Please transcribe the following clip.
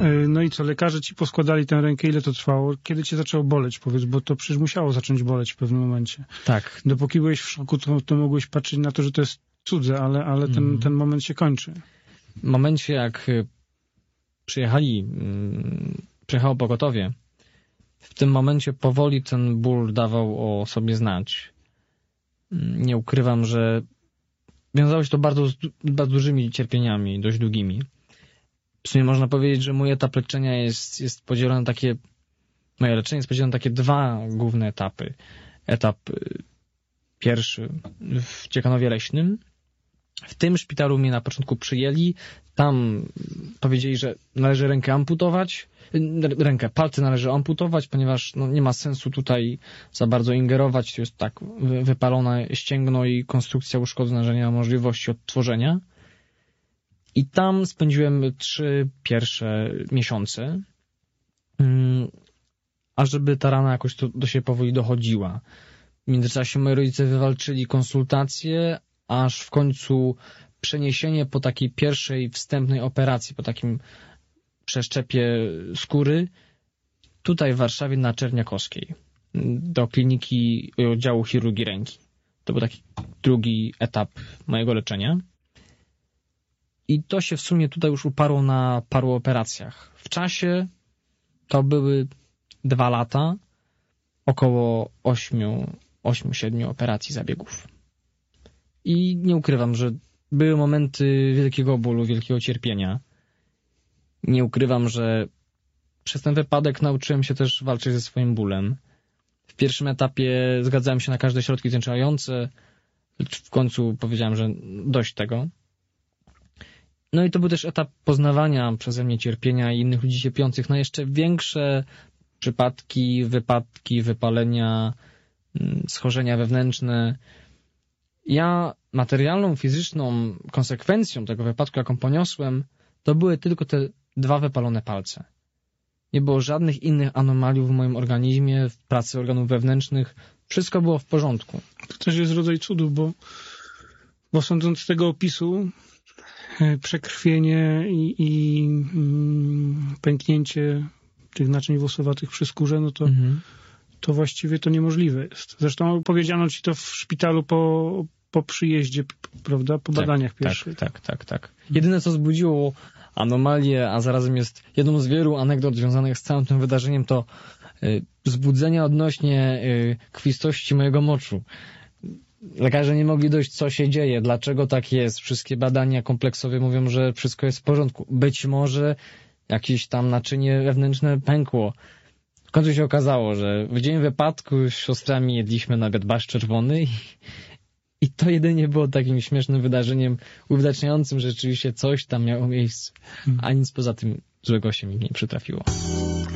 No i co, lekarze ci poskładali tę rękę, ile to trwało? Kiedy cię zaczęło boleć, powiedz, bo to przecież musiało zacząć boleć w pewnym momencie. Tak. Dopóki byłeś w szoku, to mogłeś patrzeć na to, że to jest cudze, ale ten moment się kończy. W momencie, jak przyjechało pogotowie, w tym momencie powoli ten ból dawał o sobie znać. Nie ukrywam, że wiązało się to bardzo z dużymi cierpieniami, dość długimi. W sumie można powiedzieć, że mój etap leczenia jest podzielony na takie... Moje leczenie jest podzielone na takie dwa główne etapy. Etap pierwszy w Ciechanowie Leśnym. W tym szpitalu mnie na początku przyjęli. Tam powiedzieli, że należy rękę amputować. Palce należy amputować, ponieważ nie ma sensu tutaj za bardzo ingerować. To jest tak wypalone ścięgno i konstrukcja uszkodzona, że nie ma możliwości odtworzenia. I tam spędziłem 3 pierwsze miesiące, ażeby ta rana jakoś do siebie powoli dochodziła. W międzyczasie moi rodzice wywalczyli konsultacje, aż w końcu przeniesienie po takiej pierwszej wstępnej operacji, po takim przeszczepie skóry, tutaj w Warszawie na Czerniakowskiej, do kliniki oddziału chirurgii ręki. To był taki drugi etap mojego leczenia. I to się w sumie tutaj już uparło na paru operacjach. W czasie to były 2 lata, około 8-7 operacji zabiegów. I nie ukrywam, że były momenty wielkiego bólu, wielkiego cierpienia. Nie ukrywam, że przez ten wypadek nauczyłem się też walczyć ze swoim bólem. W pierwszym etapie zgadzałem się na każde środki znieczulające, lecz w końcu powiedziałem, że dość tego. No i to był też etap poznawania przeze mnie cierpienia i innych ludzi cierpiących na jeszcze większe przypadki, wypadki, wypalenia, schorzenia wewnętrzne. Ja materialną, fizyczną konsekwencją tego wypadku, jaką poniosłem, to były tylko te 2 wypalone palce. Nie było żadnych innych anomaliów w moim organizmie, w pracy organów wewnętrznych. Wszystko było w porządku. To też jest rodzaj cudu, bo sądząc z tego opisu, przekrwienie i pęknięcie tych naczyń włosowatych przy skórze, no to właściwie to niemożliwe jest. Zresztą powiedziano ci to w szpitalu po przyjeździe, prawda? Po badaniach pierwszych. Tak. Jedyne, co wzbudziło anomalię, a zarazem jest jedną z wielu anegdot związanych z całym tym wydarzeniem, to wzbudzenia odnośnie krwistości mojego moczu. Lekarze nie mogli dojść, co się dzieje, dlaczego tak jest. Wszystkie badania kompleksowe mówią, że wszystko jest w porządku. Być może jakieś tam naczynie wewnętrzne pękło. W końcu się okazało, że w dzień wypadku z siostrami jedliśmy na obiad barszcz czerwony i to jedynie było takim śmiesznym wydarzeniem uwidaczniającym, że rzeczywiście coś tam miało miejsce, a nic poza tym złego się mi nie przytrafiło.